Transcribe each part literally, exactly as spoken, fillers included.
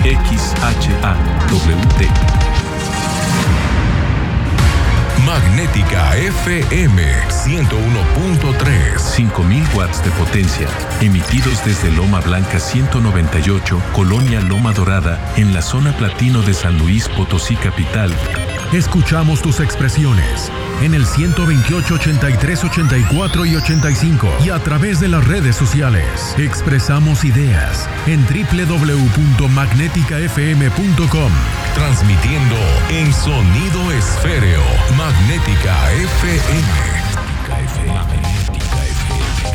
X H A W T. Magnética F M ciento uno punto tres. cinco mil watts de potencia, emitidos desde Loma Blanca ciento noventa y ocho, Colonia Loma Dorada, en la zona platino de San Luis Potosí capital. Escuchamos tus expresiones en el ciento veintiocho, ochenta y tres, ochenta y cuatro y ochenta y cinco y a través de las redes sociales. Expresamos ideas en doble u doble u doble u punto magnética f m punto com. Transmitiendo en sonido esféreo. Magnética F M. Magnética F M.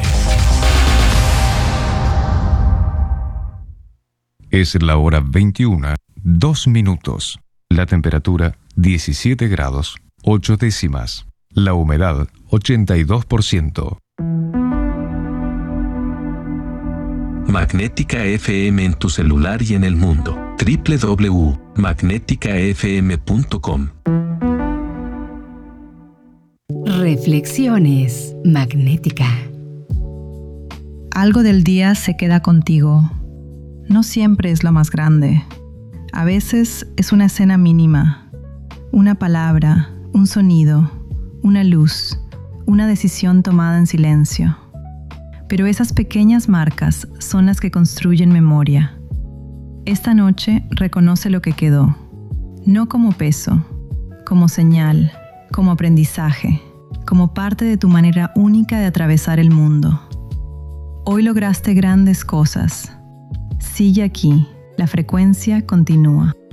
Es la hora veintiuna, dos minutos. La temperatura diecisiete grados, ocho décimas. La humedad ochenta y dos por ciento. Magnética F M en tu celular y en el mundo. doble u doble u doble u punto magnética f m punto com. Reflexiones Magnética. Algo del día se queda contigo. No siempre es lo más grande. A veces es una escena mínima, una palabra, un sonido, una luz, una decisión tomada en silencio. Pero esas pequeñas marcas son las que construyen memoria. Esta noche reconoce lo que quedó, no como peso, como señal, como aprendizaje, como parte de tu manera única de atravesar el mundo. Hoy lograste grandes cosas. Sigue aquí, la frecuencia continúa.